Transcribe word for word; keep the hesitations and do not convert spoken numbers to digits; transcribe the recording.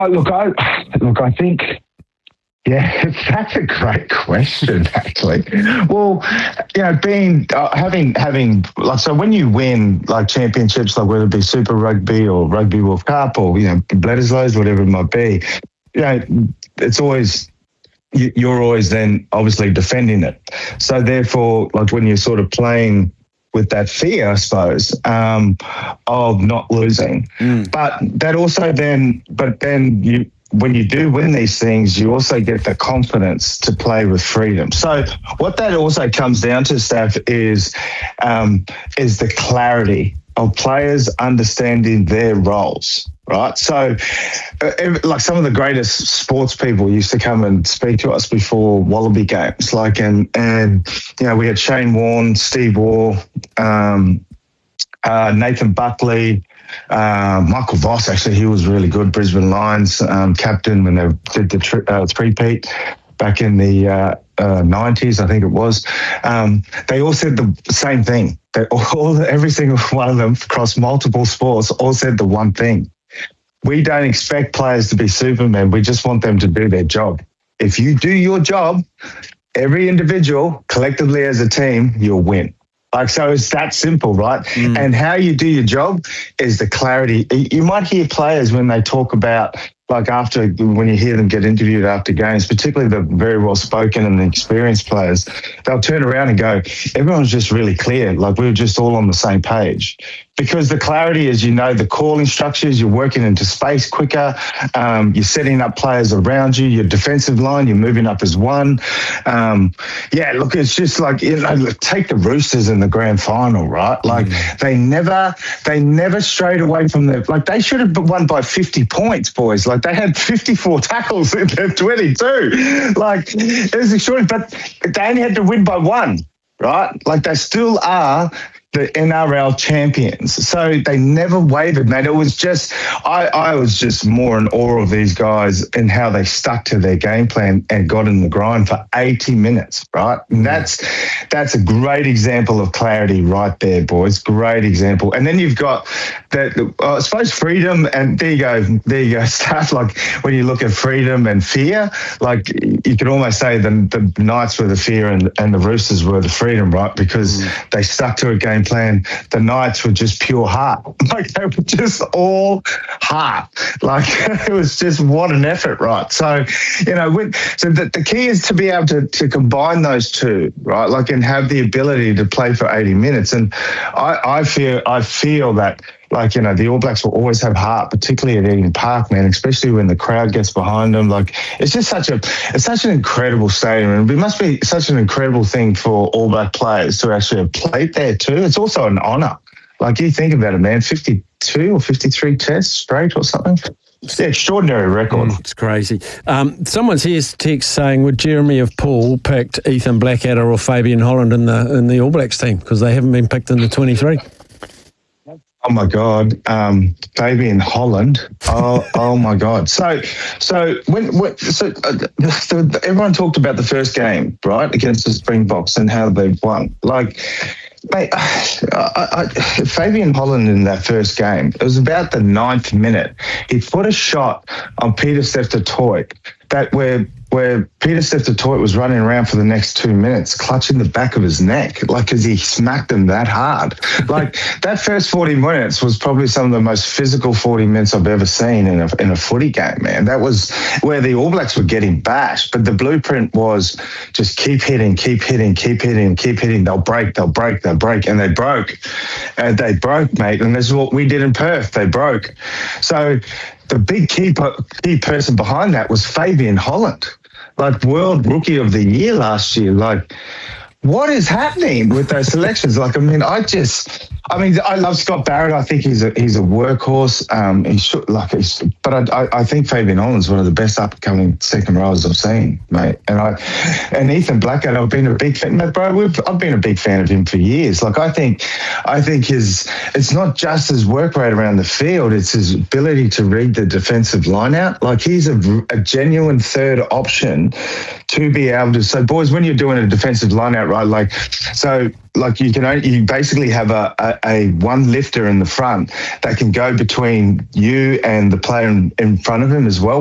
Oh, look, I look. I think. Yeah, that's a great question, actually. Well, you know, being uh, having having like so when you win like championships, like whether it be Super Rugby or Rugby World Cup or you know Bledisloes, whatever it might be, you know, it's always you- you're always then obviously defending it. So therefore, like when you're sort of playing with that fear, I suppose, um, of not losing, Mm. but that also then, but then you. When you do win these things, you also get the confidence to play with freedom. So what that also comes down to, Steph, is um, is the clarity of players understanding their roles, right? So uh, ev- like some of the greatest sports people used to come and speak to us before Wallaby games, like, and, and you know, we had Shane Warne, Steve Waugh, um, uh, Nathan Buckley, uh, Michael Voss, actually, he was really good. Brisbane Lions um, captain when they did the tri- uh, three-peat back in the uh, uh, nineties, I think it was. Um, they all said the same thing. They all, every single one of them across multiple sports all said the one thing. We don't expect players to be Superman. We just want them to do their job. If you do your job, every individual, collectively as a team, you'll win. Like, so it's that simple, right? Mm. And how you do your job is the clarity. You might hear players when they talk about, like after, when you hear them get interviewed after games, particularly the very well spoken and the experienced players, they'll turn around and go, everyone's just really clear. Like we were just all on the same page. Because the clarity is, you know, the calling structures, you're working into space quicker, um, you're setting up players around you, your defensive line, you're moving up as one. Um, yeah, look, it's just like, you know, take the Roosters in the grand final, right? Like mm. they never, they never strayed away from the, like they should have won by fifty points, boys. Like they had fifty-four tackles in their twenty-two. Like it was extraordinary, but they only had to win by one, right? Like they still are the N R L champions. So they never wavered, mate. It was just, I, I was just more in awe of these guys and how they stuck to their game plan and got in the grind for eighty minutes, right? And that's, that's a great example of clarity right there, boys. Great example. And then you've got that, I suppose freedom, and there you go, there you go, stuff like when you look at freedom and fear, like you could almost say the, the Knights were the fear and, and the Roosters were the freedom, right? Because mm. they stuck to a game plan. The Knights were just pure heart. Like they were just all heart. Like it was just what an effort, right? So, you know, when, so the, the key is to be able to, to combine those two, right? Like and have the ability to play for eighty minutes. And I, I feel I feel that like, you know, the All Blacks will always have heart, particularly at Eden Park, man, especially when the crowd gets behind them. Like, it's just such a, it's such an incredible stadium. And it must be such an incredible thing for All Black players to actually have played there too. It's also an honour. Like, you think about it, man, fifty-two or fifty-three tests straight or something. It's an extraordinary record. Mm, it's crazy. Um, someone's here text saying, would Jeremy have Paul picked Ethan Blackadder or Fabian Holland in the in the All Blacks team? Because they haven't been picked in the twenty-three. Oh my God, um, Fabian Holland. Oh, oh my God. So, so when, when so uh, the, the, everyone talked about the first game, right, against the Springboks and how they won. Like, mate, I, I, Fabian Holland in that first game, it was about the ninth minute. He put a shot on Peter Steph-Toit that where where Peter Steph-Toit was running around for the next two minutes, clutching the back of his neck, like, because he smacked him that hard. Like, that first forty minutes was probably some of the most physical forty minutes I've ever seen in a, in a footy game, man. That was where the All Blacks were getting bashed, but the blueprint was just keep hitting, keep hitting, keep hitting, keep hitting. They'll break, they'll break, they'll break, and they broke. And they broke, mate, and this is what we did in Perth. They broke. So the big key, key person behind that was Fabian Holland. Like World Rookie of the Year last year. Like, what is happening with those selections? Like, I mean, I just, I mean, I love Scott Barrett. I think he's a he's a workhorse. Um, he should like, he's, but I I think Fabian Holland's one of the best up and coming second rowers I've seen, mate. And I and Ethan Blackadder, I've been a big fan, mate, bro. We've, I've been a big fan of him for years. Like, I think, I think his it's not just his work rate around the field; it's his ability to read the defensive line out. Like, he's a, a genuine third option to be able to. So, boys, when you're doing a defensive line out right? Like, so like you can only, you basically have a, a, a one lifter in the front that can go between you and the player in, in front of him as well.